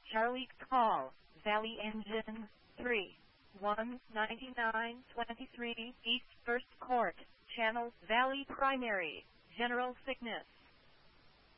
Charlie call, Valley Engine 3, 19923 East First Court, Channel Valley Primary, General Sickness.